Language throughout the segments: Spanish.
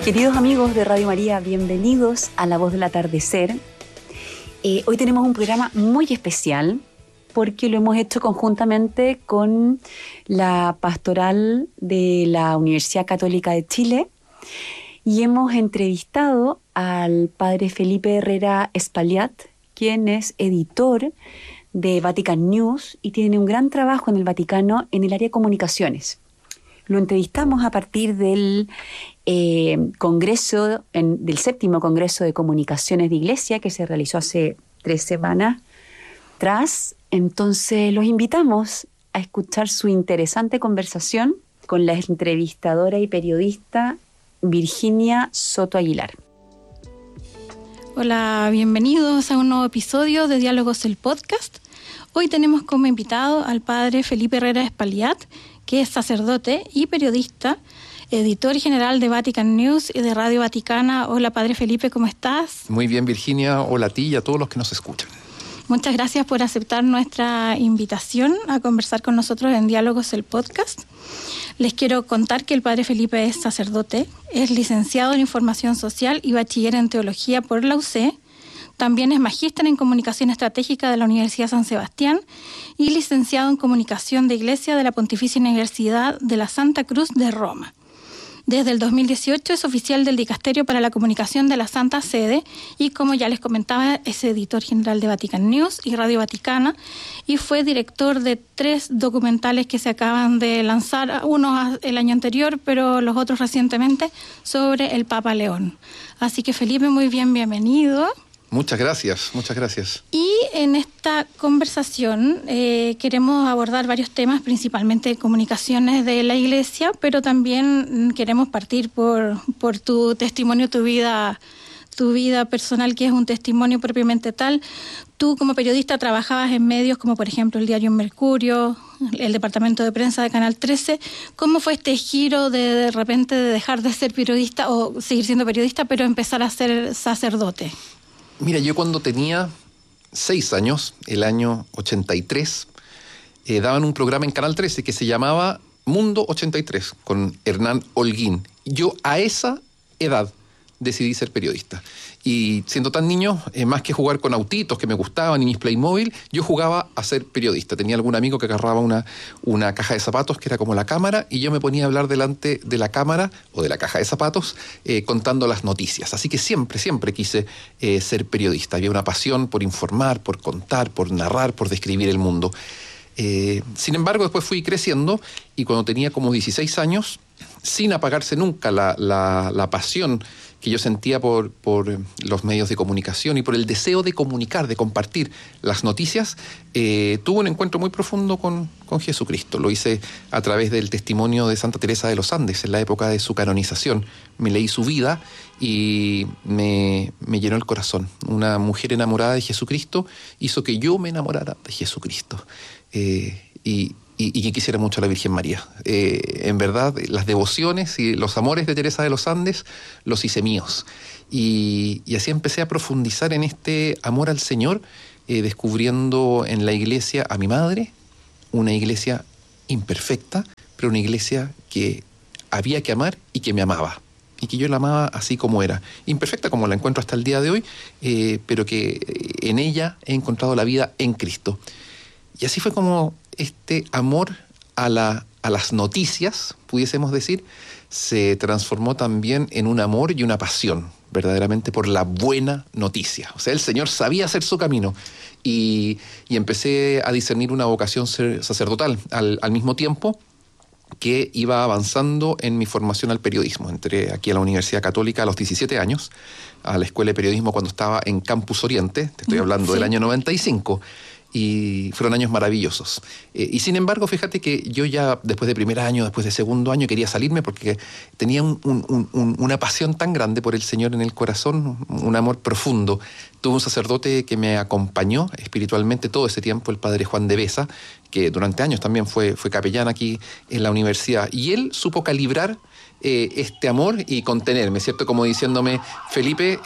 Queridos amigos de Radio María, bienvenidos a La Voz del Atardecer. Hoy tenemos un programa muy especial porque lo hemos hecho conjuntamente con la pastoral de la Universidad Católica de Chile y hemos entrevistado al padre Felipe Herrera Espaillat, quien es editor de Vatican News y tiene un gran trabajo en el Vaticano en el área de comunicaciones. Lo entrevistamos a partir del del séptimo Congreso de Comunicaciones de Iglesia que se realizó hace 3 semanas atrás. Entonces los invitamos a escuchar su interesante conversación con la entrevistadora y periodista Virginia Soto Aguilar. Hola, bienvenidos a un nuevo episodio de Diálogos el Podcast. Hoy tenemos como invitado al padre Felipe Herrera Espaillat, que es sacerdote y periodista, editor general de Vatican News y de Radio Vaticana. Hola, padre Felipe, ¿cómo estás? Muy bien, Virginia. Hola a ti y a todos los que nos escuchan. Muchas gracias por aceptar nuestra invitación a conversar con nosotros en Diálogos el Podcast. Les quiero contar que el padre Felipe es sacerdote, es licenciado en Información Social y bachiller en Teología por la UC. También es magíster en Comunicación Estratégica de la Universidad San Sebastián y licenciado en Comunicación de Iglesia de la Pontificia Universidad de la Santa Cruz de Roma. Desde el 2018 es oficial del Dicasterio para la Comunicación de la Santa Sede y, como ya les comentaba, es editor general de Vatican News y Radio Vaticana y fue director de 3 documentales que se acaban de lanzar, unos el año anterior, pero los otros recientemente, sobre el Papa León. Así que, Felipe, muy bien, bienvenido. Muchas gracias, muchas gracias. Y en esta conversación queremos abordar varios temas, principalmente comunicaciones de la Iglesia, pero también queremos partir por tu testimonio, tu vida personal, que es un testimonio propiamente tal. Tú, como periodista, trabajabas en medios como, por ejemplo, el diario Mercurio, el departamento de prensa de Canal 13. ¿Cómo fue este giro de repente de dejar de ser periodista o seguir siendo periodista, pero empezar a ser sacerdote? Mira, yo cuando tenía 6 años, el año 83, daban un programa en Canal 13 que se llamaba Mundo 83, con Hernán Holguín. Yo a esa edad decidí ser periodista. Y siendo tan niño, más que jugar con autitos que me gustaban y mis Playmobil, yo jugaba a ser periodista. Tenía algún amigo que agarraba una caja de zapatos que era como la cámara y yo me ponía a hablar delante de la cámara o de la caja de zapatos contando las noticias. Así que siempre quise ser periodista. Había una pasión por informar, por contar, por narrar, por describir el mundo. Sin embargo, después fui creciendo y cuando tenía como 16 años, sin apagarse nunca la pasión que yo sentía por los medios de comunicación y por el deseo de comunicar, de compartir las noticias, tuve un encuentro muy profundo con Jesucristo. Lo hice a través del testimonio de Santa Teresa de los Andes, en la época de su canonización. Me leí su vida y me llenó el corazón. Una mujer enamorada de Jesucristo hizo que yo me enamorara de Jesucristo. Y que quisiera mucho a la Virgen María. En verdad, las devociones y los amores de Teresa de los Andes los hice míos. Y así empecé a profundizar en este amor al Señor, descubriendo en la iglesia a mi madre, una iglesia imperfecta, pero una iglesia que había que amar y que me amaba. Y que yo la amaba así como era. Imperfecta como la encuentro hasta el día de hoy, pero que en ella he encontrado la vida en Cristo. Y así fue como este amor a las noticias, pudiésemos decir, se transformó también en un amor y una pasión, verdaderamente por la buena noticia. O sea, el Señor sabía hacer su camino y empecé a discernir una vocación sacerdotal al mismo tiempo que iba avanzando en mi formación al periodismo. Entré aquí a la Universidad Católica a los 17 años, a la Escuela de Periodismo cuando estaba en Campus Oriente, te estoy hablando del año 95, y fueron años maravillosos. Y sin embargo, fíjate que yo ya después de primer año, después de segundo año, quería salirme porque tenía una pasión tan grande por el Señor en el corazón, un amor profundo. Tuve un sacerdote que me acompañó espiritualmente todo ese tiempo, el padre Juan de Besa, que durante años también fue capellán aquí en la universidad. Y él supo calibrar este amor y contenerme, ¿cierto? Como diciéndome, Felipe,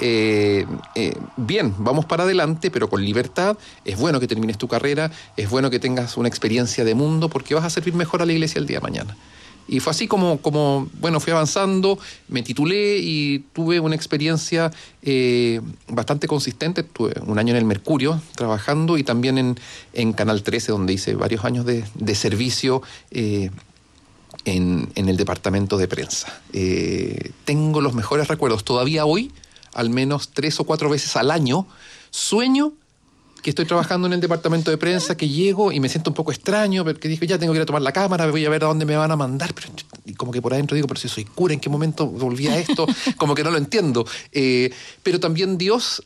bien, vamos para adelante, pero con libertad. Es bueno que termines tu carrera, es bueno que tengas una experiencia de mundo, porque vas a servir mejor a la iglesia el día de mañana. Y fue así como bueno, fui avanzando, me titulé y tuve una experiencia bastante consistente. Tuve un año en el Mercurio trabajando y también en Canal 13, donde hice varios años de servicio en el departamento de prensa. Tengo los mejores recuerdos. Todavía hoy, al menos 3 o 4 veces al año, sueño que estoy trabajando en el departamento de prensa, que llego y me siento un poco extraño, porque digo, ya tengo que ir a tomar la cámara, voy a ver a dónde me van a mandar, y como que por adentro digo, pero si soy cura, ¿en qué momento volví a esto? Como que no lo entiendo. Pero también Dios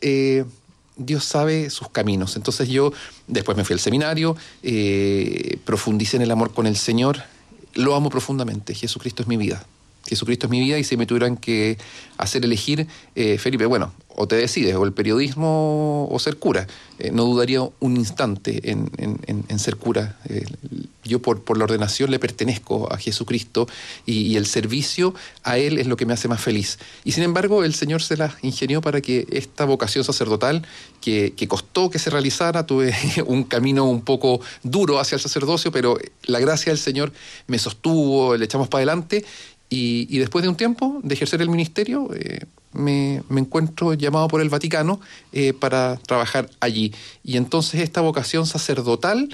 sabe sus caminos. Entonces yo después me fui al seminario, profundicé en el amor con el Señor, lo amo profundamente, Jesucristo es mi vida. Jesucristo es mi vida, y si me tuvieran que hacer elegir, Felipe, bueno, o te decides, o el periodismo o ser cura. No dudaría un instante en ser cura. Yo por la ordenación le pertenezco a Jesucristo, y el servicio a Él es lo que me hace más feliz. Y sin embargo, el Señor se la ingenió para que esta vocación sacerdotal, que costó que se realizara, tuve un camino un poco duro hacia el sacerdocio, pero la gracia del Señor me sostuvo, le echamos para adelante. Y después de un tiempo de ejercer el ministerio, me encuentro llamado por el Vaticano para trabajar allí. Y entonces esta vocación sacerdotal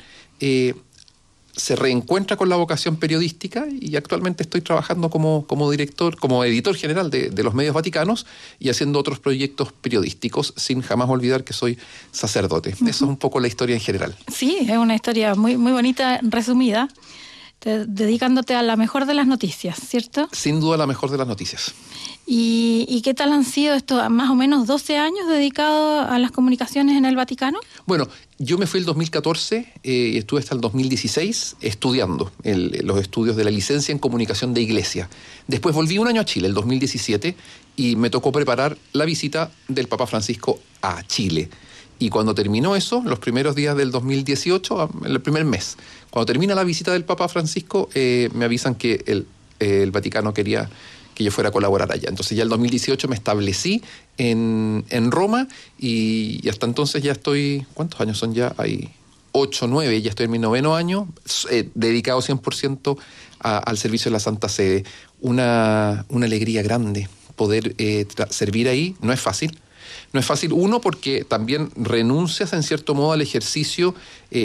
se reencuentra con la vocación periodística, y actualmente estoy trabajando como director, como editor general de los medios vaticanos, y haciendo otros proyectos periodísticos, sin jamás olvidar que soy sacerdote. Eso es un poco la historia en general. Sí, es una historia muy, muy bonita, resumida. Dedicándote a la mejor de las noticias, ¿cierto? Sin duda la mejor de las noticias. ¿Y qué tal han sido estos más o menos 12 años dedicados a las comunicaciones en el Vaticano? Bueno, yo me fui el 2014 y estuve hasta el 2016 estudiando los estudios de la licencia en comunicación de Iglesia. Después volví un año a Chile, el 2017, y me tocó preparar la visita del Papa Francisco a Chile. Y cuando terminó eso, los primeros días del 2018, el primer mes, cuando termina la visita del Papa Francisco, me avisan que el Vaticano quería que yo fuera a colaborar allá. Entonces ya el 2018 me establecí en Roma, y hasta entonces ya estoy, ¿cuántos años son ya? Hay 8, 9, ya estoy en mi 9º año, dedicado 100% al servicio de la Santa Sede. Una alegría grande poder servir ahí. No es fácil. No es fácil, uno, porque también renuncias en cierto modo al ejercicio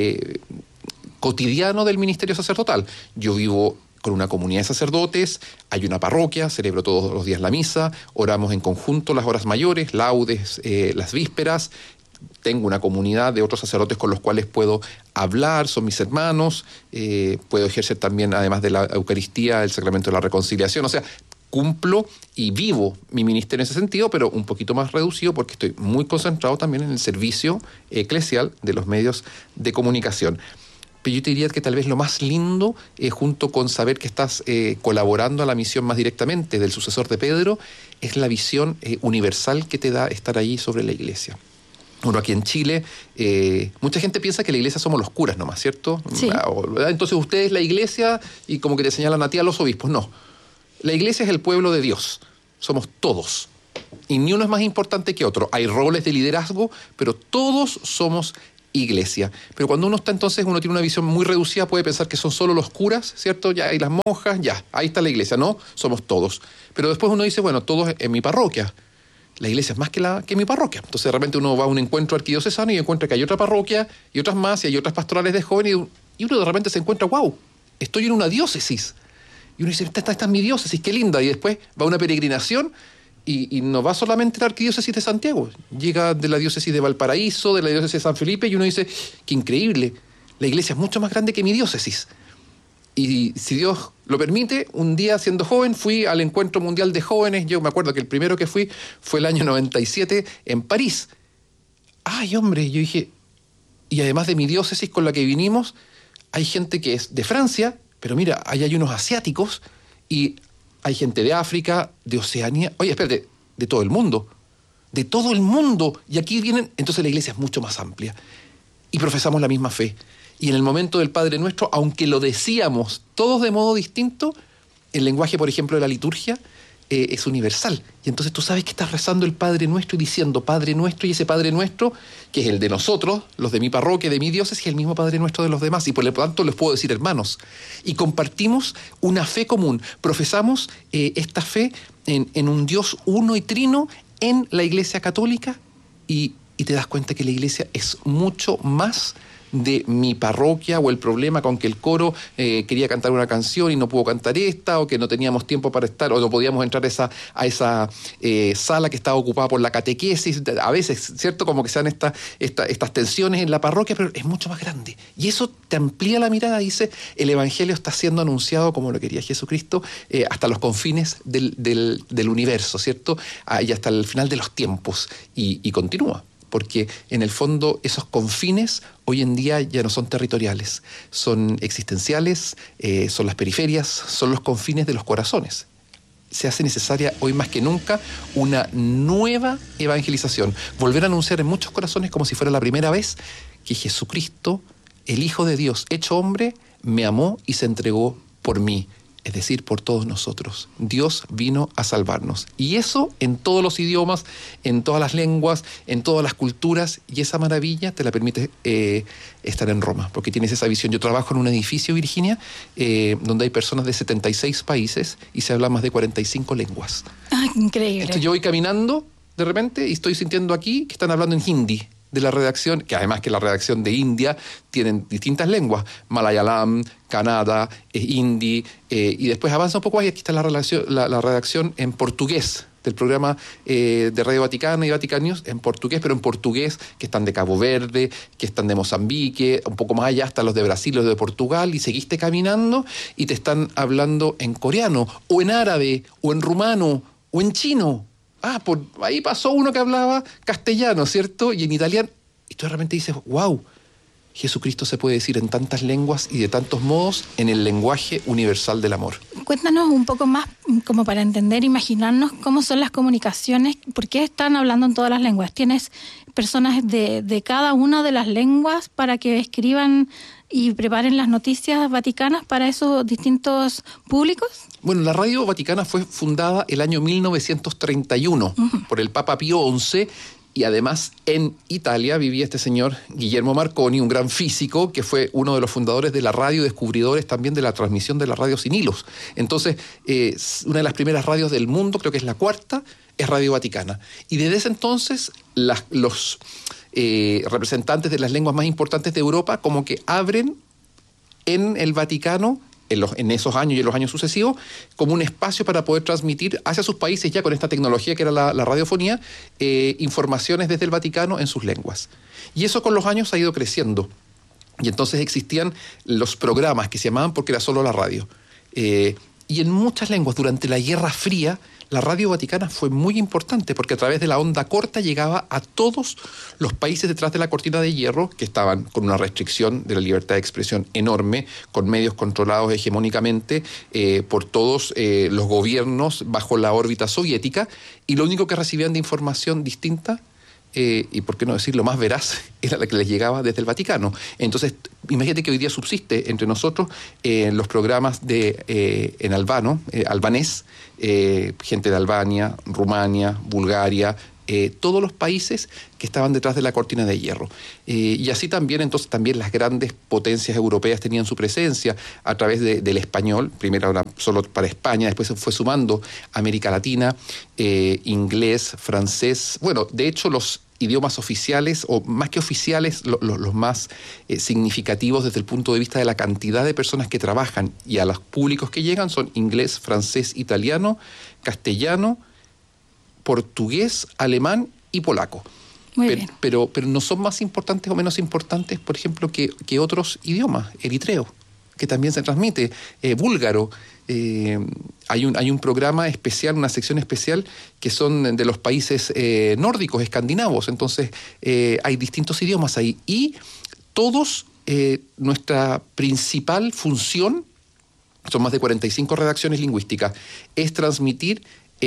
cotidiano del ministerio sacerdotal. Yo vivo con una comunidad de sacerdotes, hay una parroquia, celebro todos los días la misa, oramos en conjunto las horas mayores, laudes, las vísperas. Tengo una comunidad de otros sacerdotes con los cuales puedo hablar, son mis hermanos, puedo ejercer también, además de la Eucaristía, el sacramento de la reconciliación. O sea, cumplo y vivo mi ministerio en ese sentido, pero un poquito más reducido, porque estoy muy concentrado también en el servicio eclesial de los medios de comunicación. Pero yo te diría que tal vez lo más lindo, junto con saber que estás colaborando a la misión más directamente del sucesor de Pedro, es la visión universal que te da estar allí sobre la Iglesia. Bueno, aquí en Chile, mucha gente piensa que la Iglesia somos los curas nomás, ¿cierto? Sí. Entonces usted es la Iglesia y como que te señalan a ti a los obispos. No. La Iglesia es el pueblo de Dios. Somos todos. Y ni uno es más importante que otro. Hay roles de liderazgo, pero todos somos Iglesia. Pero cuando uno tiene una visión muy reducida, puede pensar que son solo los curas, ¿cierto? Ya hay las monjas, ya, ahí está la Iglesia. No, somos todos. Pero después uno dice, bueno, todos en mi parroquia. La Iglesia es más que mi parroquia. Entonces de repente uno va a un encuentro arquidiocesano y encuentra que hay otra parroquia y otras más, y hay otras pastorales de jóvenes, y uno de repente se encuentra, wow, estoy en una diócesis. Y uno dice, esta es mi diócesis, qué linda. Y después va a una peregrinación y no va solamente a la arquidiócesis de Santiago. Llega de la diócesis de Valparaíso, de la diócesis de San Felipe, y uno dice, qué increíble. La Iglesia es mucho más grande que mi diócesis. Y si Dios lo permite, un día siendo joven fui al Encuentro Mundial de Jóvenes. Yo me acuerdo que el primero que fui fue el año 97 en París. Ay, hombre, yo dije, y además de mi diócesis con la que vinimos, hay gente que es de Francia, pero mira, ahí hay unos asiáticos, y hay gente de África, de Oceanía, oye, espérate, de todo el mundo, y aquí vienen. Entonces la Iglesia es mucho más amplia, y profesamos la misma fe, y en el momento del Padre Nuestro, aunque lo decíamos todos de modo distinto, el lenguaje, por ejemplo, de la liturgia, es universal. Y entonces tú sabes que estás rezando el Padre Nuestro y diciendo Padre Nuestro, y ese Padre Nuestro, que es el de nosotros, los de mi parroquia, de mi diócesis, es el mismo Padre Nuestro de los demás. Y por lo tanto les puedo decir hermanos. Y compartimos una fe común. Profesamos esta fe en un Dios uno y trino en la Iglesia Católica, y te das cuenta que la Iglesia es mucho más de mi parroquia, o el problema con que el coro quería cantar una canción y no pudo cantar esta, o que no teníamos tiempo para estar, o no podíamos entrar a esa sala que estaba ocupada por la catequesis. A veces, ¿cierto? Como que se dan estas tensiones en la parroquia, pero es mucho más grande. Y eso te amplía la mirada. Dice, el Evangelio está siendo anunciado como lo quería Jesucristo, hasta los confines del universo, ¿cierto? Y hasta el final de los tiempos. Y continúa. Porque en el fondo esos confines hoy en día ya no son territoriales, son existenciales, son las periferias, son los confines de los corazones. Se hace necesaria hoy más que nunca una nueva evangelización, volver a anunciar en muchos corazones como si fuera la primera vez que Jesucristo, el Hijo de Dios, hecho hombre, me amó y se entregó por mí. Es decir, por todos nosotros. Dios vino a salvarnos. Y eso en todos los idiomas, en todas las lenguas, en todas las culturas. Y esa maravilla te la permite estar en Roma, porque tienes esa visión. Yo trabajo en un edificio, Virginia, donde hay personas de 76 países y se habla más de 45 lenguas. ¡Ah, increíble! Entonces yo voy caminando de repente y estoy sintiendo aquí que están hablando en hindi, de la redacción, que además que la redacción de India tienen distintas lenguas, Malayalam, Kannada, Hindi, y después avanza un poco ahí, aquí está la redacción en portugués del programa de Radio Vaticana y Vatican News, en portugués, pero en portugués, que están de Cabo Verde, que están de Mozambique, un poco más allá están los de Brasil, los de Portugal, y seguiste caminando y te están hablando en coreano, o en árabe, o en rumano, o en chino. Por ahí pasó uno que hablaba castellano, ¿cierto? Y en italiano. Y tú de repente dices, wow, Jesucristo se puede decir en tantas lenguas y de tantos modos en el lenguaje universal del amor. Cuéntanos un poco más, como para entender, imaginarnos cómo son las comunicaciones, por qué están hablando en todas las lenguas. ¿Tienes personas de cada una de las lenguas para que escriban y preparen las noticias vaticanas para esos distintos públicos? Bueno, la Radio Vaticana fue fundada el año 1931 por el Papa Pío XI, y además en Italia vivía este señor Guillermo Marconi, un gran físico que fue uno de los fundadores de la radio, descubridores también de la transmisión de la radio sin hilos. Entonces, una de las primeras radios del mundo, creo que es la cuarta, es Radio Vaticana. Y desde ese entonces los representantes de las lenguas más importantes de Europa como que abren en el Vaticano, en esos años y en los años sucesivos, como un espacio para poder transmitir hacia sus países, ya con esta tecnología que era la radiofonía, informaciones desde el Vaticano en sus lenguas. Y eso con los años ha ido creciendo. Y entonces existían los programas que se llamaban porque era solo la radio. Y en muchas lenguas, durante la Guerra Fría, la Radio Vaticana fue muy importante porque a través de la onda corta llegaba a todos los países detrás de la cortina de hierro, que estaban con una restricción de la libertad de expresión enorme, con medios controlados hegemónicamente por todos los gobiernos bajo la órbita soviética, y lo único que recibían de información distinta, y por qué no decirlo más veraz, era la que les llegaba desde el Vaticano. Entonces, imagínate que hoy día subsiste entre nosotros los programas en albanés, gente de Albania, Rumania, Bulgaria, todos los países que estaban detrás de la cortina de hierro. Y así también, entonces, también las grandes potencias europeas tenían su presencia a través del español, primero era solo para España, después se fue sumando América Latina, inglés, francés. Bueno, de hecho, los idiomas oficiales, o más que oficiales, los más significativos desde el punto de vista de la cantidad de personas que trabajan y a los públicos que llegan son inglés, francés, italiano, castellano, portugués, alemán y polaco. Pero no son más importantes o menos importantes, por ejemplo, que otros idiomas. Eritreo, que también se transmite, búlgaro. Hay un programa especial, una sección especial que son de los países nórdicos, escandinavos. Entonces hay distintos idiomas ahí. Y todos, nuestra principal función, son más de 45 redacciones lingüísticas, es transmitir.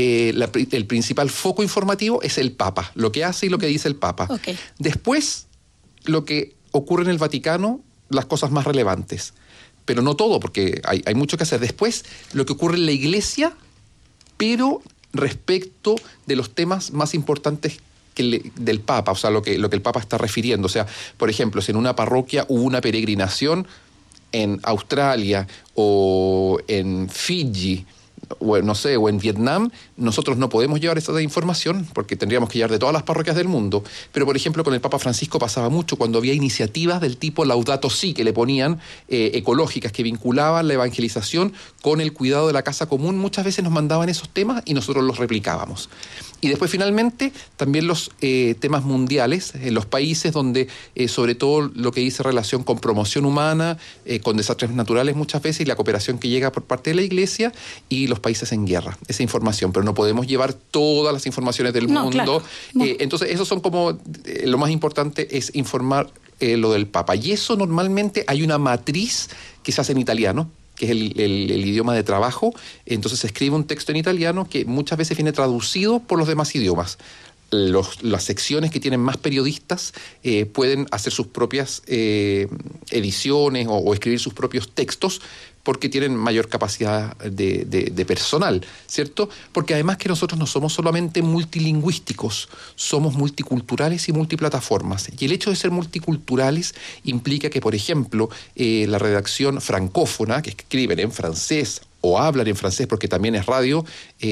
El principal foco informativo es el Papa, lo que hace y lo que dice el Papa. Okay. Después, lo que ocurre en el Vaticano, las cosas más relevantes. Pero no todo, porque hay mucho que hacer. Después, lo que ocurre en la Iglesia, pero respecto de los temas más importantes del Papa, o sea, lo que el Papa está refiriendo. O sea, por ejemplo, si en una parroquia hubo una peregrinación en Australia o en Fiji, o no sé, o en Vietnam, nosotros no podemos llevar esa información porque tendríamos que llevar de todas las parroquias del mundo. Pero, por ejemplo, con el Papa Francisco pasaba mucho cuando había iniciativas del tipo Laudato Si, que le ponían ecológicas, que vinculaban la evangelización con el cuidado de la casa común. Muchas veces nos mandaban esos temas y nosotros los replicábamos. Y después, finalmente, también los temas mundiales, en los países donde, sobre todo, lo que dice relación con promoción humana, con desastres naturales muchas veces, y la cooperación que llega por parte de la Iglesia, y los países en guerra, esa información. Pero no podemos llevar todas las informaciones del mundo. Claro, no. Entonces, esos son como, lo más importante es informar lo del Papa. Y eso normalmente hay una matriz que se hace en italiano, que es el idioma de trabajo. Entonces se escribe un texto en italiano que muchas veces viene traducido por los demás idiomas. Las secciones que tienen más periodistas pueden hacer sus propias ediciones o escribir sus propios textos porque tienen mayor capacidad de personal, ¿cierto? Porque además que nosotros no somos solamente multilingüísticos, somos multiculturales y multiplataformas. Y el hecho de ser multiculturales implica que, por ejemplo, la redacción francófona, que escriben en francés o hablan en francés porque también es radio,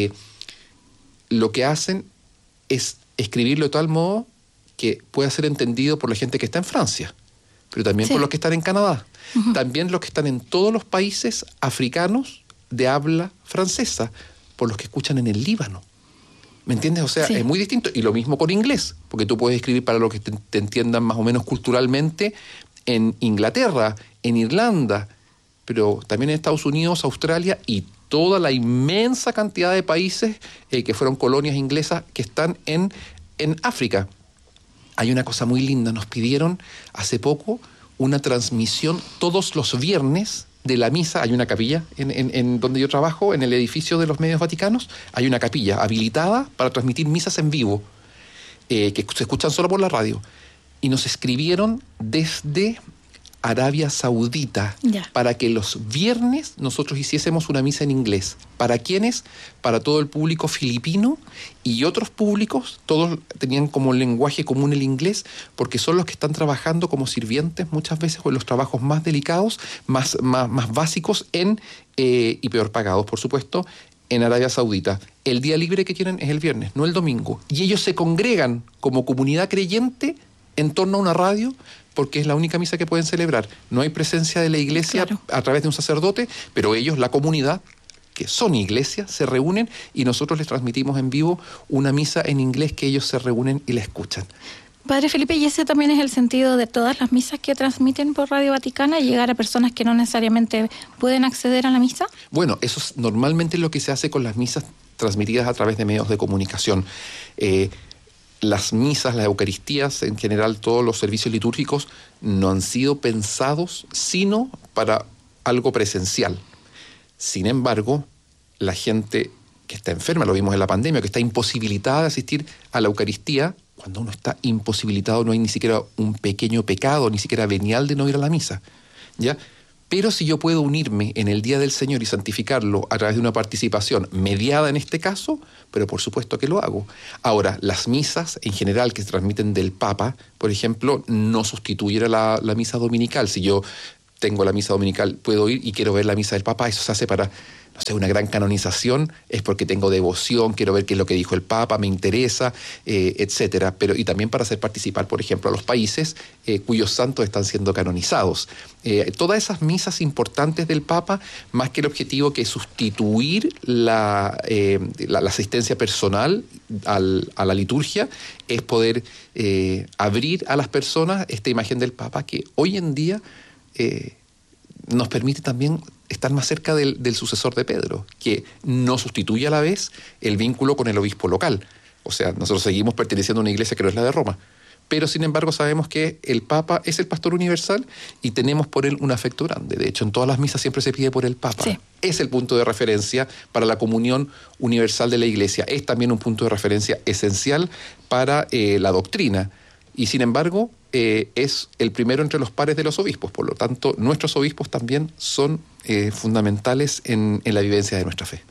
lo que hacen es escribirlo de tal modo que pueda ser entendido por la gente que está en Francia, pero también por los que están en Canadá. Uh-huh. También los que están en todos los países africanos de habla francesa, por los que escuchan en el Líbano. ¿Me entiendes? O sea, es muy distinto. Y lo mismo con inglés, porque tú puedes escribir para los que te entiendan más o menos culturalmente en Inglaterra, en Irlanda, pero también en Estados Unidos, Australia y toda la inmensa cantidad de países que fueron colonias inglesas que están en África. Hay una cosa muy linda, nos pidieron hace poco una transmisión todos los viernes de la misa. Hay una capilla en donde yo trabajo, en el edificio de los Medios Vaticanos, hay una capilla habilitada para transmitir misas en vivo, que se escuchan solo por la radio. Y nos escribieron desde Arabia Saudita para que los viernes nosotros hiciésemos una misa en inglés. ¿Para quiénes? Para todo el público filipino y otros públicos. Todos tenían como lenguaje común el inglés porque son los que están trabajando como sirvientes muchas veces o en los trabajos más delicados, más básicos y peor pagados, por supuesto, en Arabia Saudita. El día libre que tienen es el viernes, no el domingo. Y ellos se congregan como comunidad creyente en torno a una radio porque es la única misa que pueden celebrar. No hay presencia de la iglesia a través de un sacerdote, pero ellos, la comunidad, que son iglesia, se reúnen y nosotros les transmitimos en vivo una misa en inglés que ellos se reúnen y la escuchan. Padre Felipe, ¿y ese también es el sentido de todas las misas que transmiten por Radio Vaticana, llegar a personas que no necesariamente pueden acceder a la misa? Bueno, eso es normalmente lo que se hace con las misas transmitidas a través de medios de comunicación. Las misas, las Eucaristías, en general todos los servicios litúrgicos no han sido pensados sino para algo presencial. Sin embargo, la gente que está enferma, lo vimos en la pandemia, que está imposibilitada de asistir a la Eucaristía, cuando uno está imposibilitado no hay ni siquiera un pequeño pecado, ni siquiera venial de no ir a la misa, ¿ya? Pero si yo puedo unirme en el Día del Señor y santificarlo a través de una participación mediada en este caso, pero por supuesto que lo hago. Ahora, las misas en general que se transmiten del Papa, por ejemplo, no sustituyen a la misa dominical. Si yo tengo la misa dominical, puedo ir y quiero ver la misa del Papa, eso se hace para, no sé, una gran canonización, es porque tengo devoción, quiero ver qué es lo que dijo el Papa, me interesa, etcétera. Pero y también para hacer participar, por ejemplo, a los países cuyos santos están siendo canonizados. Todas esas misas importantes del Papa, más que el objetivo que es sustituir la asistencia personal a la liturgia, es poder abrir a las personas esta imagen del Papa que hoy en día nos permite también estar más cerca del sucesor de Pedro, que no sustituye a la vez el vínculo con el obispo local. O sea, nosotros seguimos perteneciendo a una iglesia que no es la de Roma, pero sin embargo sabemos que el Papa es el pastor universal y tenemos por él un afecto grande. De hecho, en todas las misas siempre se pide por el Papa. Sí. Es el punto de referencia para la comunión universal de la iglesia. Es también un punto de referencia esencial para la doctrina. Y sin embargo, es el primero entre los pares de los obispos. Por lo tanto, nuestros obispos también son fundamentales en la vivencia de nuestra fe.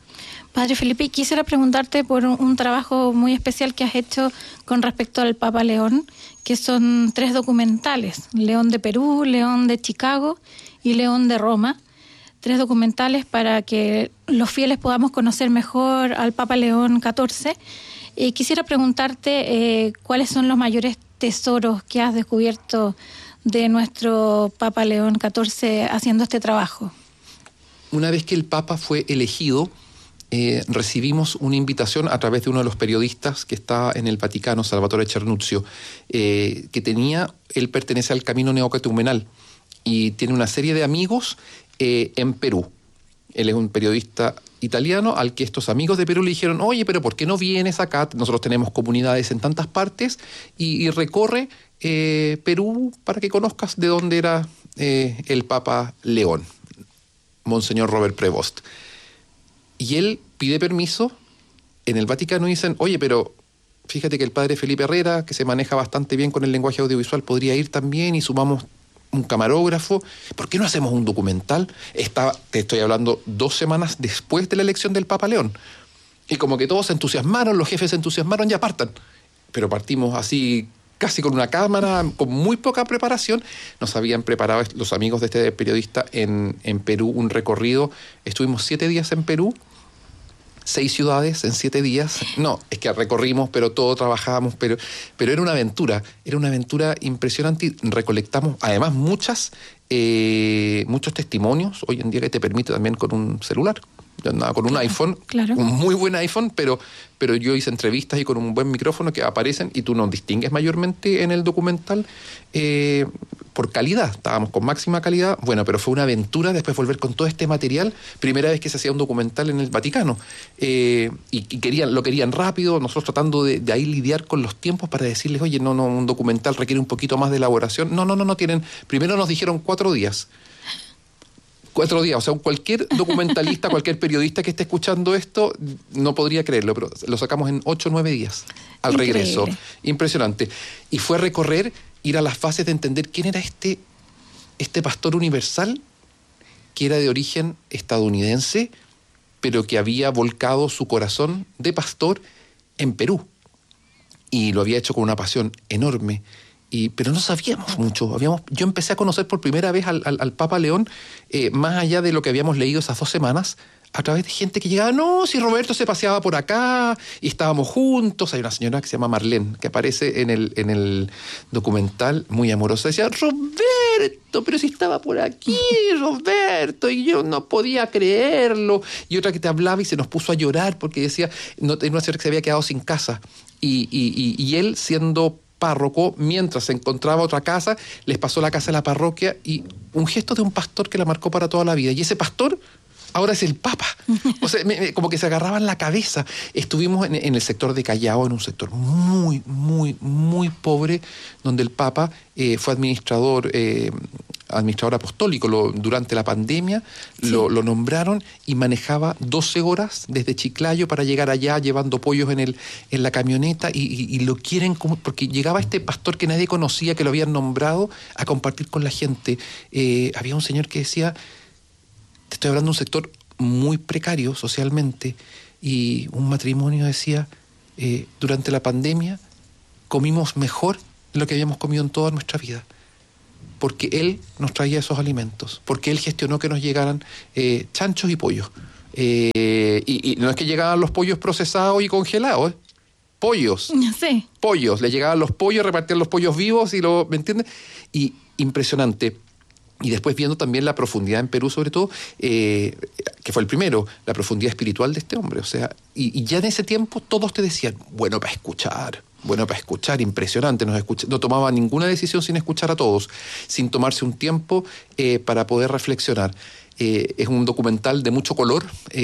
Padre Felipe, quisiera preguntarte por un trabajo muy especial que has hecho con respecto al Papa León, que son 3 documentales: León de Perú, León de Chicago y León de Roma. 3 documentales para que los fieles podamos conocer mejor al Papa León XIV. Quisiera preguntarte cuáles son los mayores tesoros que has descubierto de nuestro Papa León XIV haciendo este trabajo. Una vez que el Papa fue elegido, recibimos una invitación a través de uno de los periodistas que está en el Vaticano, Salvatore Cernuzio, él pertenece al Camino Neocatecumenal y tiene una serie de amigos en Perú. Él es un periodista italiano al que estos amigos de Perú le dijeron: oye, pero ¿por qué no vienes acá? Nosotros tenemos comunidades en tantas partes y recorre Perú para que conozcas de dónde era el Papa León, Monseñor Robert Prevost. Y él pide permiso en el Vaticano y dicen: oye, pero fíjate que el padre Felipe Herrera, que se maneja bastante bien con el lenguaje audiovisual, podría ir también, y sumamos un camarógrafo. ¿Por qué no hacemos un documental? Te estoy hablando 2 semanas después de la elección del Papa León. Y como que todos se entusiasmaron, los jefes se entusiasmaron, ya partan. Pero partimos así, casi con una cámara, con muy poca preparación. Nos habían preparado los amigos de este periodista en Perú un recorrido. Estuvimos 7 días en Perú, 6 ciudades en 7 días. No, es que recorrimos, pero todo trabajábamos, pero era una aventura impresionante. Recolectamos además muchos testimonios, hoy en día, que te permite también con un celular. Yo andaba con un iPhone, claro. Un muy buen iPhone, pero yo hice entrevistas y con un buen micrófono que aparecen, y tú nos distingues mayormente en el documental por calidad. Estábamos con máxima calidad. Bueno, pero fue una aventura después volver con todo este material. Primera vez que se hacía un documental en el Vaticano. Y lo querían rápido, nosotros tratando de ahí lidiar con los tiempos para decirles: oye, no, un documental requiere un poquito más de elaboración. No tienen. Primero nos dijeron 4 días. 4 días, o sea, cualquier documentalista, cualquier periodista que esté escuchando esto no podría creerlo, pero lo sacamos en 8 o 9 días al Increíble. regreso. Impresionante. Y fue recorrer, ir a las fases de entender quién era este pastor universal, que era de origen estadounidense, pero que había volcado su corazón de pastor en Perú. Y lo había hecho con una pasión enorme. Pero no sabíamos mucho. Yo empecé a conocer por primera vez al Papa León, más allá de lo que habíamos leído esas 2 semanas, a través de gente que llegaba: no, si Roberto se paseaba por acá y estábamos juntos. Hay una señora que se llama Marlene, que aparece en el documental, muy amorosa. Decía: Roberto, pero si estaba por aquí, Roberto, y yo no podía creerlo. Y otra que te hablaba y se nos puso a llorar porque decía, una señora que se había quedado sin casa. Y él, siendo párroco, mientras se encontraba otra casa, les pasó la casa a la parroquia, y un gesto de un pastor que la marcó para toda la vida. Y ese pastor ahora es el Papa. O sea, como que se agarraban la cabeza. Estuvimos en el sector de Callao, en un sector muy, muy, muy pobre, donde el Papa fue administrador apostólico. Durante la pandemia lo nombraron, y manejaba 12 horas desde Chiclayo para llegar allá, llevando pollos en la camioneta, y lo quieren porque llegaba este pastor que nadie conocía, que lo habían nombrado, a compartir con la gente. Había un señor que decía: te estoy hablando de un sector muy precario socialmente, y un matrimonio decía: durante la pandemia comimos mejor de lo que habíamos comido en toda nuestra vida, porque él nos traía esos alimentos, porque él gestionó que nos llegaran chanchos y pollos. Y no es que llegaban los pollos procesados y congelados, pollos. Sí. Pollos, le llegaban los pollos, repartían los pollos vivos, ¿me entiendes? Y impresionante. Y después viendo también la profundidad en Perú, sobre todo, que fue el primero, la profundidad espiritual de este hombre. O sea, y ya en ese tiempo todos te decían: bueno para escuchar, impresionante. No tomaba ninguna decisión sin escuchar a todos, sin tomarse un tiempo para poder reflexionar. Es un documental de mucho color.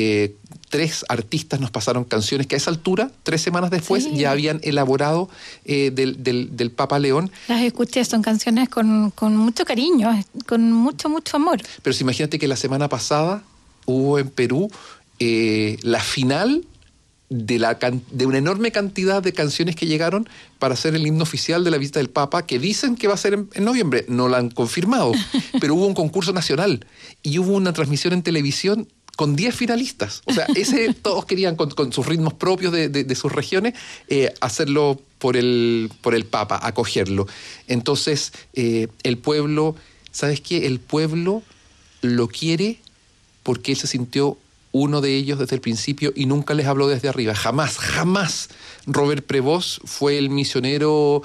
3 artistas nos pasaron canciones que a esa altura, 3 semanas después, ya habían elaborado del Papa León. Las escuché, son canciones con mucho cariño, con mucho, mucho amor. Pero si imagínate que la semana pasada hubo en Perú la final de una enorme cantidad de canciones que llegaron para hacer el himno oficial de la visita del Papa, que dicen que va a ser en noviembre. No la han confirmado, pero hubo un concurso nacional y hubo una transmisión en televisión con 10 finalistas. O sea, todos querían con sus ritmos propios de sus regiones hacerlo por el Papa, acogerlo. Entonces, el pueblo, ¿sabes qué? El pueblo lo quiere porque él se sintió uno de ellos desde el principio y nunca les habló desde arriba. Jamás, jamás. Robert Prevost fue el misionero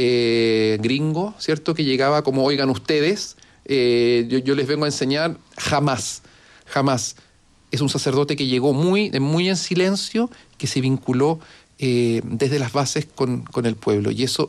gringo, ¿cierto? Que llegaba como, oigan ustedes, yo les vengo a enseñar. Jamás, jamás. Es un sacerdote que llegó muy en silencio, que se vinculó desde las bases con el pueblo. Y eso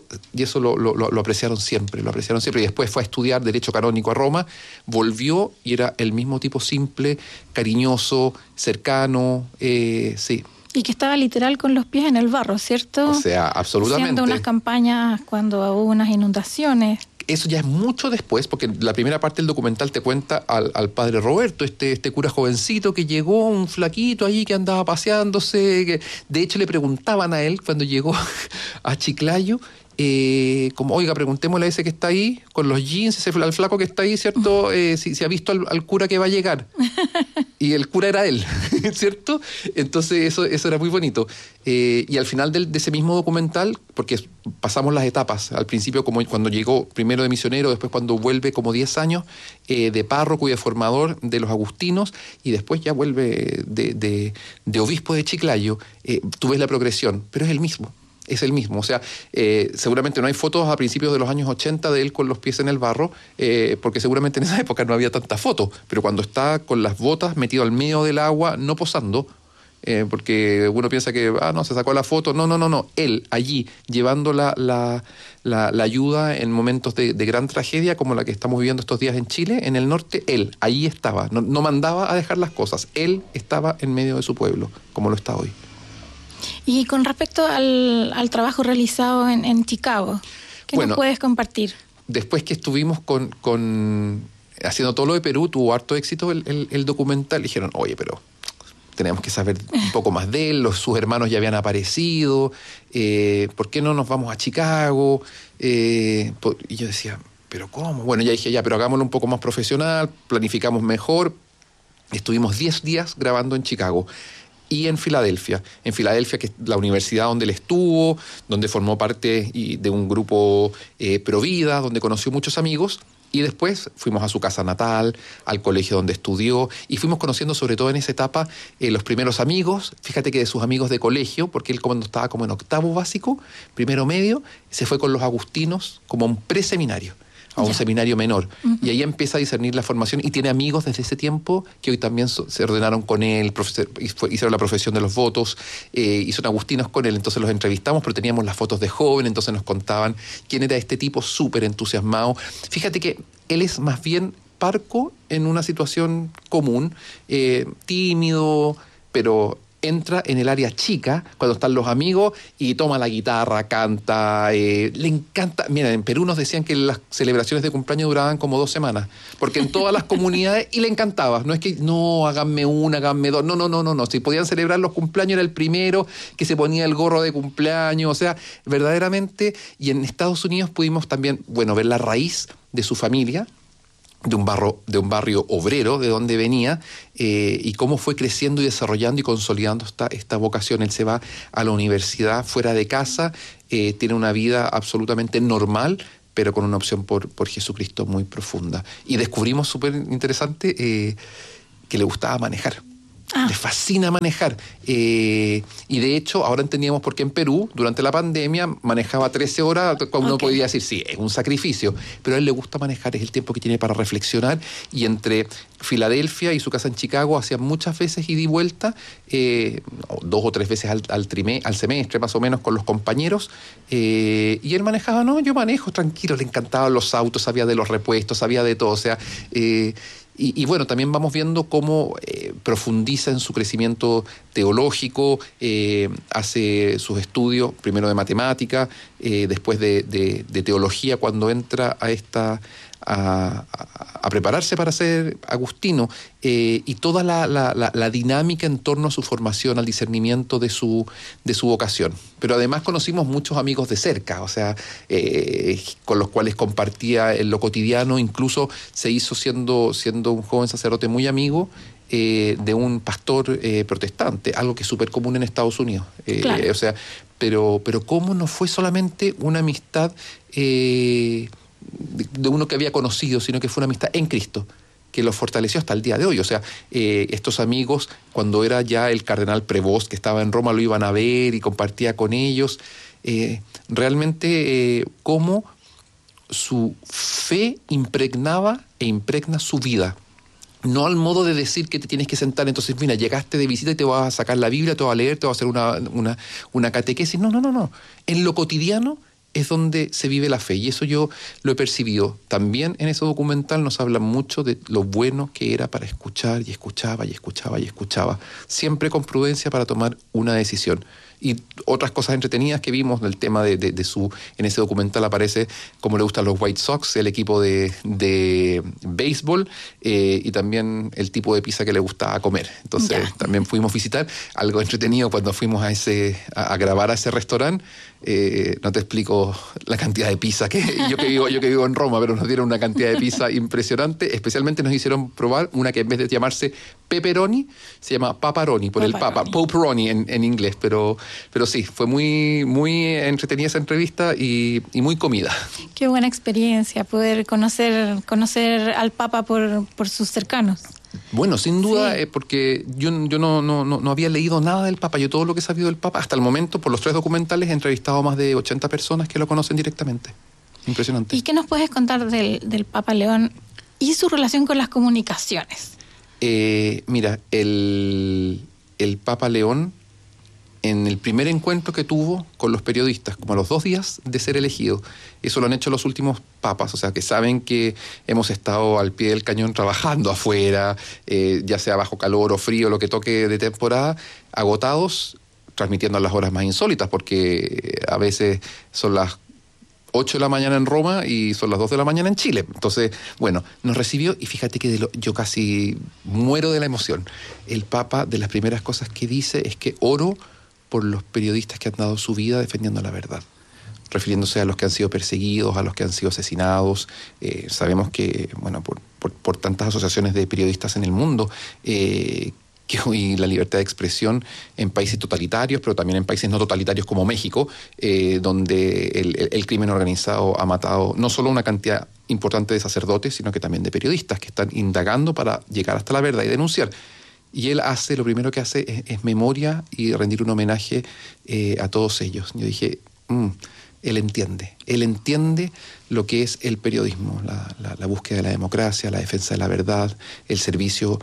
lo apreciaron siempre, Y después fue a estudiar Derecho Canónico a Roma, volvió y era el mismo tipo simple, cariñoso, cercano, sí. Y que estaba literal con los pies en el barro, ¿cierto? O sea, absolutamente. Haciendo unas campañas cuando hubo unas inundaciones. Eso ya es mucho después, porque la primera parte del documental te cuenta al padre Roberto, este cura jovencito que llegó, un flaquito allí que andaba paseándose, que de hecho le preguntaban a él cuando llegó a Chiclayo, como, oiga, preguntémosle a ese que está ahí, con los jeans, al flaco que está ahí, ¿cierto? Si ha visto al cura que va a llegar. Y el cura era él, ¿cierto? Entonces eso era muy bonito. Y al final de ese mismo documental, porque pasamos las etapas, al principio como cuando llegó primero de misionero, después cuando vuelve como 10 años de párroco y de formador de los agustinos, y después ya vuelve de obispo de Chiclayo, tú ves la progresión, pero es el mismo. Es el mismo, o sea, seguramente no hay fotos a principios de los años 80 de él con los pies en el barro, porque seguramente en esa época no había tanta foto, pero cuando está con las botas metido al medio del agua, no posando, porque uno piensa que, no, se sacó la foto, no, él allí llevando la ayuda en momentos de gran tragedia como la que estamos viviendo estos días en Chile, en el norte, él allí estaba, no mandaba a dejar las cosas, él estaba en medio de su pueblo, como lo está hoy. Y con respecto al trabajo realizado en Chicago, ¿qué nos puedes compartir? Después que estuvimos haciendo todo lo de Perú, tuvo harto éxito el documental. Dijeron, oye, pero tenemos que saber un poco más de él, sus hermanos ya habían aparecido, ¿por qué no nos vamos a Chicago? Y yo decía, ¿pero cómo? Bueno, ya dije, pero hagámoslo un poco más profesional, planificamos mejor. Estuvimos 10 días grabando en Chicago. Y en Filadelfia, que es la universidad donde él estuvo, donde formó parte de un grupo Provida, donde conoció muchos amigos, y después fuimos a su casa natal, al colegio donde estudió, y fuimos conociendo sobre todo en esa etapa los primeros amigos. Fíjate que de sus amigos de colegio, porque él cuando estaba como en octavo básico, primero medio, se fue con los agustinos como un preseminario, a un seminario menor. Uh-huh. Y ahí empieza a discernir la formación y tiene amigos desde ese tiempo que hoy también se ordenaron con él, hicieron la profesión de los votos, y son agustinos con él. Entonces los entrevistamos, pero teníamos las fotos de joven, entonces nos contaban quién era este tipo súper entusiasmado. Fíjate que él es más bien parco en una situación común, tímido, pero entra en el área chica cuando están los amigos y toma la guitarra, canta, le encanta. Mira, en Perú nos decían que las celebraciones de cumpleaños duraban como 2 semanas, porque en todas las comunidades, y le encantaba, no es que, no, háganme una, háganme dos, no, si podían celebrar los cumpleaños era el primero que se ponía el gorro de cumpleaños, o sea, verdaderamente. Y en Estados Unidos pudimos también, ver la raíz de su familia, de un barrio obrero, de donde venía, y cómo fue creciendo y desarrollando y consolidando esta vocación. Él se va a la universidad fuera de casa, tiene una vida absolutamente normal, pero con una opción por Jesucristo muy profunda. Y descubrimos, súper interesante, que le gustaba manejar. Le fascina manejar. Y de hecho, ahora entendíamos por qué en Perú, durante la pandemia, manejaba 13 horas, cuando uno podía decir, sí, es un sacrificio, pero a él le gusta manejar, es el tiempo que tiene para reflexionar, y entre Filadelfia y su casa en Chicago hacía muchas veces ida y vuelta, 2 o 3 veces al semestre, más o menos, con los compañeros, y él manejaba, yo manejo tranquilo, le encantaban los autos, sabía de los repuestos, sabía de todo, o sea... Y también vamos viendo cómo profundiza en su crecimiento teológico, hace sus estudios, primero de matemática, después de teología, cuando entra a prepararse para ser agustino, y toda la dinámica en torno a su formación, al discernimiento de su vocación. Pero además conocimos muchos amigos de cerca, o sea, con los cuales compartía en lo cotidiano, incluso se hizo siendo un joven sacerdote muy amigo, de un pastor protestante, algo que es súper común en Estados Unidos. Claro. O sea, pero cómo no fue solamente una amistad de uno que había conocido, sino que fue una amistad en Cristo, que los fortaleció hasta el día de hoy. O sea, estos amigos, cuando era ya el cardenal Prevost, que estaba en Roma, lo iban a ver y compartía con ellos. Realmente cómo su fe impregnaba e impregna su vida. No al modo de decir que te tienes que sentar, entonces, mira, llegaste de visita y te vas a sacar la Biblia, te vas a leer, te vas a hacer una catequesis. No. En lo cotidiano es donde se vive la fe, y eso yo lo he percibido. También en ese documental nos habla mucho de lo bueno que era para escuchar, y escuchaba, siempre con prudencia para tomar una decisión. Y otras cosas entretenidas que vimos del tema de su... En ese documental aparece cómo le gustan los White Sox, el equipo de béisbol, y también el tipo de pizza que le gustaba comer. Entonces también fuimos a visitar. Algo entretenido cuando fuimos a grabar a ese restaurante. No te explico la cantidad de pizza que yo que vivo en Roma, pero nos dieron una cantidad de pizza impresionante. Especialmente nos hicieron probar una que en vez de llamarse pepperoni, se llama paparoni, por el papa, poperoni en inglés. Pero sí, fue muy entretenida esa entrevista y muy comida. Qué buena experiencia poder conocer al Papa por sus cercanos. Bueno, sin duda, Sí. Porque yo no había leído nada del Papa. Yo todo lo que he sabido del Papa, hasta el momento, por los 3 documentales, he entrevistado a más de 80 personas que lo conocen directamente. Impresionante. ¿Y qué nos puedes contar del Papa León y su relación con las comunicaciones? Mira, el Papa León, en el primer encuentro que tuvo con los periodistas, como a los 2 días de ser elegido, eso lo han hecho los últimos papas, o sea, que saben que hemos estado al pie del cañón trabajando afuera, ya sea bajo calor o frío, lo que toque de temporada, agotados, transmitiendo a las horas más insólitas, porque a veces son las 8 de la mañana en Roma y son las 2 de la mañana en Chile. Entonces, bueno, nos recibió y fíjate que yo casi muero de la emoción. El Papa, de las primeras cosas que dice es que oro por los periodistas que han dado su vida defendiendo la verdad, refiriéndose a los que han sido perseguidos, a los que han sido asesinados. Sabemos que, bueno, por tantas asociaciones de periodistas en el mundo, que hoy la libertad de expresión en países totalitarios, pero también en países no totalitarios como México, donde el crimen organizado ha matado no solo una cantidad importante de sacerdotes, sino que también de periodistas que están indagando para llegar hasta la verdad y denunciar. Y él lo primero que hace es memoria y rendir un homenaje a todos ellos. Yo dije, él entiende lo que es el periodismo, la búsqueda de la democracia, la defensa de la verdad, el servicio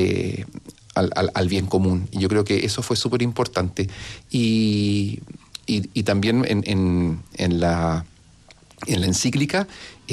al bien común. Y yo creo que eso fue súper importante. Y también en la encíclica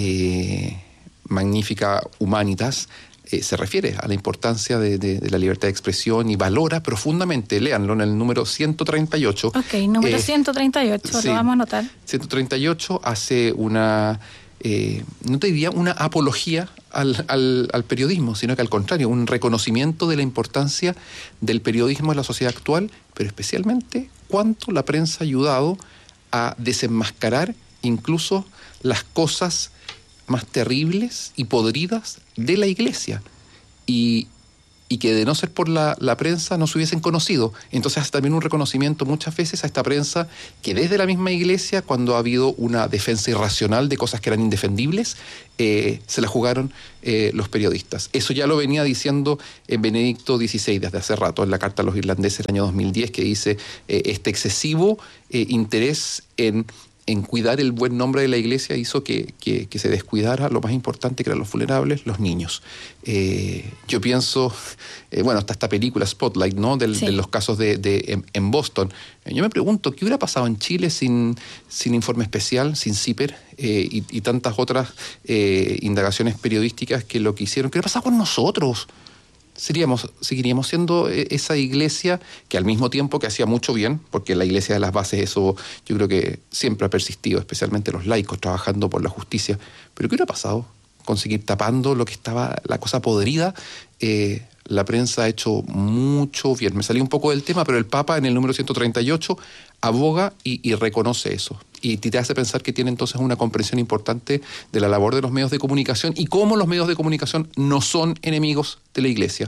Magnifica Humanitas, se refiere a la importancia de la libertad de expresión y valora profundamente, léanlo en el número 138. Ok, número 138, sí, lo vamos a anotar. 138 hace una, no te diría una apología al periodismo, sino que al contrario, un reconocimiento de la importancia del periodismo en la sociedad actual, pero especialmente cuánto la prensa ha ayudado a desenmascarar incluso las cosas más terribles y podridas de la Iglesia, y que de no ser por la prensa no se hubiesen conocido. Entonces hace también un reconocimiento muchas veces a esta prensa que desde la misma Iglesia, cuando ha habido una defensa irracional de cosas que eran indefendibles, se la jugaron los periodistas. Eso ya lo venía diciendo Benedicto XVI desde hace rato, en la Carta a los Irlandeses del año 2010, que dice este excesivo interés en cuidar el buen nombre de la Iglesia hizo que se descuidara lo más importante, que eran los vulnerables, los niños. Yo pienso, bueno, está esta película Spotlight, ¿no? De los casos en Boston. Yo me pregunto, ¿qué hubiera pasado en Chile sin informe especial, sin CIPER y tantas otras indagaciones periodísticas que lo que hicieron? ¿Qué hubiera pasado con nosotros? Seguiríamos siendo esa iglesia que al mismo tiempo que hacía mucho bien, porque la iglesia de las bases, eso yo creo que siempre ha persistido, especialmente los laicos trabajando por la justicia. Pero ¿qué hubiera pasado con seguir tapando lo que estaba, la cosa podrida? La prensa ha hecho mucho bien. Me salí un poco del tema, pero el Papa en el número 138 aboga y reconoce eso. Y te hace pensar que tiene entonces una comprensión importante de la labor de los medios de comunicación y cómo los medios de comunicación no son enemigos de la Iglesia,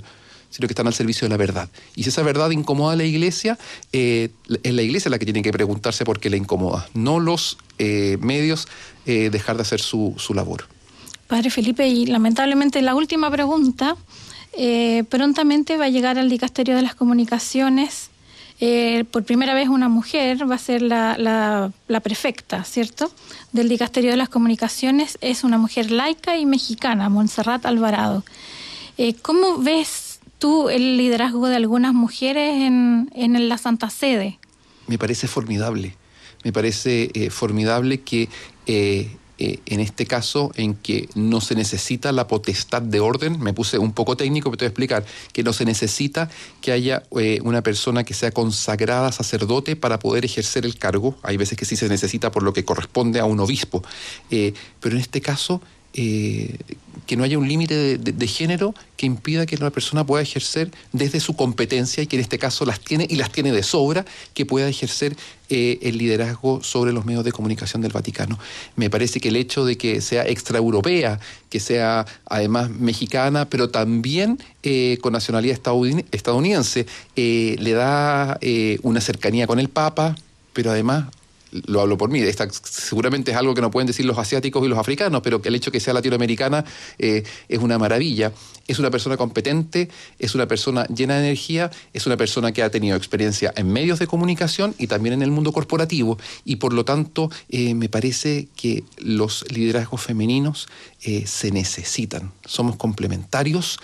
sino que están al servicio de la verdad. Y si esa verdad incomoda a la Iglesia, es la Iglesia la que tiene que preguntarse por qué le incomoda, no los medios dejar de hacer su labor. Padre Felipe, y lamentablemente la última pregunta, prontamente va a llegar al Dicasterio de las Comunicaciones. Por primera vez una mujer va a ser la prefecta, ¿cierto?, del Dicasterio de las Comunicaciones. Es una mujer laica y mexicana, Montserrat Alvarado. ¿Cómo ves tú el liderazgo de algunas mujeres en la Santa Sede? Me parece formidable. Me parece formidable que en este caso en que no se necesita la potestad de orden, me puse un poco técnico, pero te voy a explicar, que no se necesita que haya una persona que sea consagrada sacerdote para poder ejercer el cargo. Hay veces que sí se necesita por lo que corresponde a un obispo, pero en este caso que no haya un límite de género que impida que una persona pueda ejercer desde su competencia, y que en este caso las tiene y las tiene de sobra, que pueda ejercer el liderazgo sobre los medios de comunicación del Vaticano. Me parece que el hecho de que sea extraeuropea, que sea además mexicana, pero también con nacionalidad estadounidense, le da una cercanía con el Papa, pero además, lo hablo por mí, seguramente es algo que no pueden decir los asiáticos y los africanos, pero que el hecho de que sea latinoamericana es una maravilla. Es una persona competente, es una persona llena de energía, es una persona que ha tenido experiencia en medios de comunicación y también en el mundo corporativo, y por lo tanto me parece que los liderazgos femeninos se necesitan, somos complementarios,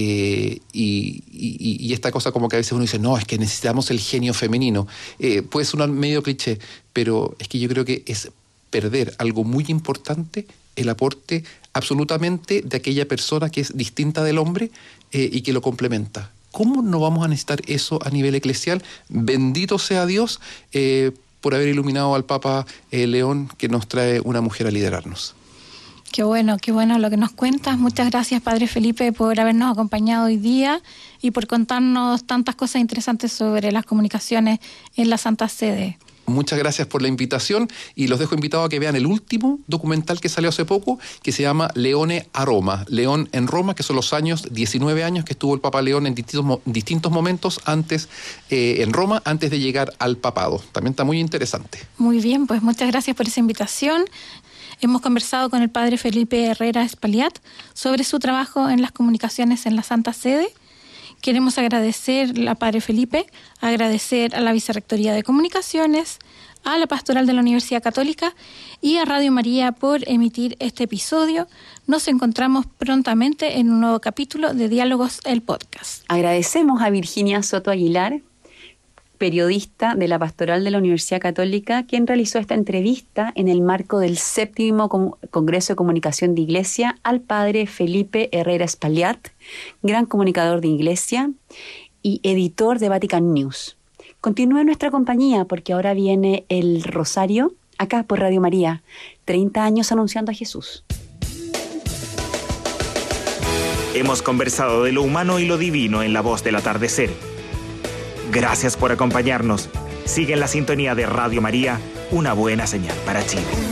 y esta cosa como que a veces uno dice, no, es que necesitamos el genio femenino, puede sonar medio cliché, pero es que yo creo que es perder algo muy importante, el aporte absolutamente de aquella persona que es distinta del hombre y que lo complementa. ¿Cómo no vamos a necesitar eso a nivel eclesial? Bendito sea Dios por haber iluminado al Papa León, que nos trae una mujer a liderarnos. Qué bueno lo que nos cuentas. Muchas gracias, Padre Felipe, por habernos acompañado hoy día y por contarnos tantas cosas interesantes sobre las comunicaciones en la Santa Sede. Muchas gracias por la invitación, y los dejo invitados a que vean el último documental que salió hace poco, que se llama Leone a Roma, León en Roma, que son los 19 años que estuvo el Papa León en distintos momentos antes en Roma, antes de llegar al papado. También está muy interesante. Muy bien, pues muchas gracias por esa invitación. Hemos conversado con el Padre Felipe Herrera Espaillat sobre su trabajo en las comunicaciones en la Santa Sede. Queremos agradecer al Padre Felipe, agradecer a la Vicerrectoría de Comunicaciones, a la Pastoral de la Universidad Católica y a Radio María por emitir este episodio. Nos encontramos prontamente en un nuevo capítulo de Diálogos, el podcast. Agradecemos a Virginia Soto Aguilar, periodista de la Pastoral de la Universidad Católica, quien realizó esta entrevista en el marco del 7º Congreso de Comunicación de Iglesia al Padre Felipe Herrera Espaillat, gran comunicador de Iglesia y editor de Vatican News. Continúe en nuestra compañía, porque ahora viene el Rosario, acá por Radio María, 30 años anunciando a Jesús. Hemos conversado de lo humano y lo divino en La Voz del Atardecer. Gracias por acompañarnos. Sigue en la sintonía de Radio María, una buena señal para Chile.